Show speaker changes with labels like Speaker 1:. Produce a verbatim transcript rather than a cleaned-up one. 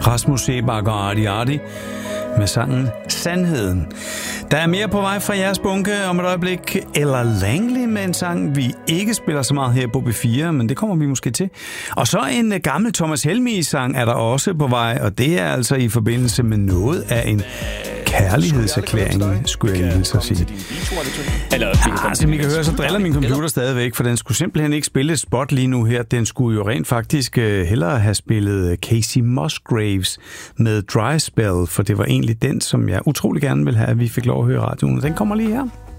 Speaker 1: Rasmus Seebach og Arti Arti med sangen Sandheden. Der er mere på vej fra jeres bunke om et øjeblik. Ella Langley med en sang, vi ikke spiller så meget her på B fire, men det kommer vi måske til. Og så en gammel Thomas Helmig-sang er der også på vej, og det er altså i forbindelse med noget af en kærlighedserklæring, skulle jeg lige så sige. Ja, som I kan høre, så driller min computer stadigvæk, for den skulle simpelthen ikke spille et spot lige nu her. Den skulle jo rent faktisk hellere have spillet Casey Musgraves med Dry Spell, for det var egentlig den, som jeg utrolig gerne vil have, at vi fik lov at høre i radioen. Den kommer lige her.